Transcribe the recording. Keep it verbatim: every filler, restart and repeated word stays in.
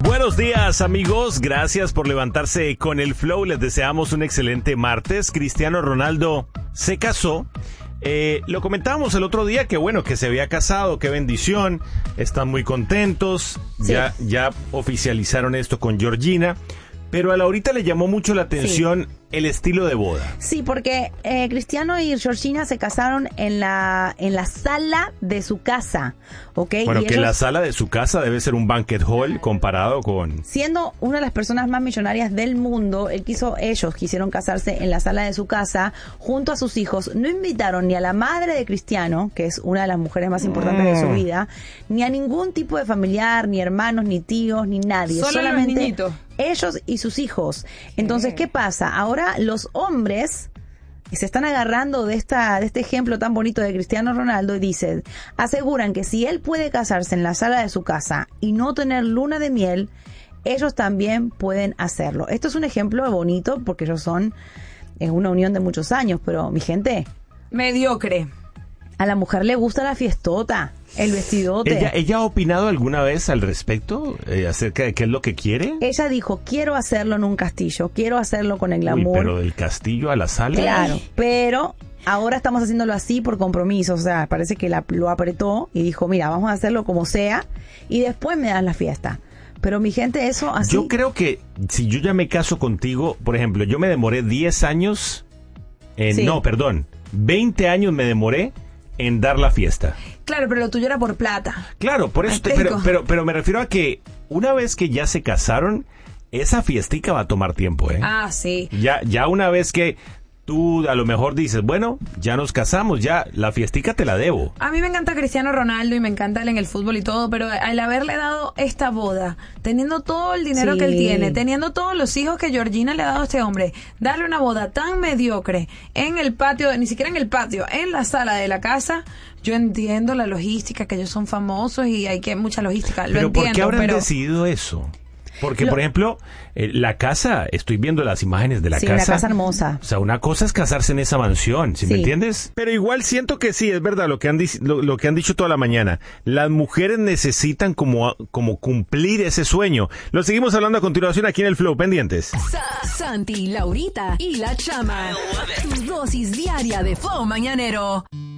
Buenos días, amigos. Gracias por levantarse con el flow. Les deseamos un excelente martes. Cristiano Ronaldo se casó. Eh, lo comentábamos el otro día que bueno, que se había casado, qué bendición. Están muy contentos. Sí. Ya, ya oficializaron esto con Georgina. Pero a Laurita le llamó mucho la atención sí. el estilo de boda. Sí, porque eh, Cristiano y Georgina se casaron en la en la sala de su casa, ¿ok? Bueno, y que ellos, la sala de su casa debe ser un banquet hall comparado con... Siendo una de las personas más millonarias del mundo, él quiso, ellos quisieron casarse en la sala de su casa junto a sus hijos. No invitaron ni a la madre de Cristiano, que es una de las mujeres más importantes mm. de su vida, ni a ningún tipo de familiar, ni hermanos, ni tíos, ni nadie. Solo solamente los niñitos. Ellos y sus hijos. Entonces, ¿qué pasa? Ahora los hombres se están agarrando de esta de este ejemplo tan bonito de Cristiano Ronaldo y dicen, aseguran que si él puede casarse en la sala de su casa y no tener luna de miel, ellos también pueden hacerlo. Esto es un ejemplo bonito porque ellos son es una unión de muchos años, pero mi gente, mediocre. A la mujer le gusta la fiestota, el vestidote. ¿Ella, ella ha opinado alguna vez al respecto eh, acerca de qué es lo que quiere? Ella dijo, quiero hacerlo en un castillo, quiero hacerlo con el glamour. Uy, pero del castillo a la sala. Claro, pero ahora estamos haciéndolo así por compromiso, o sea, parece que la, lo apretó y dijo, mira, vamos a hacerlo como sea y después me das la fiesta. Pero mi gente, eso así... Yo creo que si yo ya me caso contigo, por ejemplo, yo me demoré diez años, en, sí. no, perdón, veinte años me demoré en dar la fiesta. Claro, pero lo tuyo era por plata. Claro, por eso, te, pero, pero, pero me refiero a que una vez que ya se casaron, esa fiestica va a tomar tiempo, ¿eh? Ah, sí. Ya, ya una vez que tú a lo mejor dices, bueno, ya nos casamos, ya la fiestica te la debo. A mí me encanta Cristiano Ronaldo y me encanta él en el fútbol y todo, pero al haberle dado esta boda, teniendo todo el dinero Sí. que él tiene, teniendo todos los hijos que Georgina le ha dado a este hombre, darle una boda tan mediocre en el patio, ni siquiera en el patio, en la sala de la casa, yo entiendo la logística, que ellos son famosos y hay que mucha logística, lo pero entiendo. ¿por qué habrán pero... decidido eso? Porque, Lo- por ejemplo, eh, la casa, estoy viendo las imágenes de la Sí, casa. una casa hermosa. O sea, una cosa es casarse en esa mansión, ¿sí, me Sí. entiendes? Pero igual siento que sí, es verdad lo que han, di- lo, lo que han dicho toda la mañana. Las mujeres necesitan como, como cumplir ese sueño. Lo seguimos hablando a continuación aquí en el Flow, pendientes. Sa- Santi, Laurita y la Chama. Tu dosis diaria de Flow mañanero.